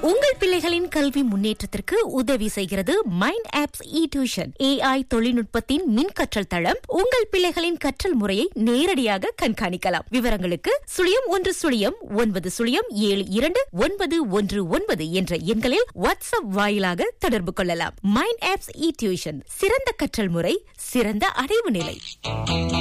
உங்கள் பிள்ளைகளின் கல்வி முன்னேற்றத்திற்கு உதவி செய்கிறது மைண்ட் ஆப்ஸ் டியூஷன். AI தொழில்நுட்பத்தின் மின் கற்றல் தளம். உங்கள் பிள்ளைகளின் கற்றல் முறையை நேரடியாக கண்காணிக்கலாம். விவரங்களுக்கு 0110702919 என்ற எண்களில் வாட்ஸ்அப் வாயிலாக தொடர்பு கொள்ளலாம். மைண்ட் ஆப்ஸ் டியூஷன், சிறந்த கற்றல் முறை, சிறந்த அடைவு நிலை.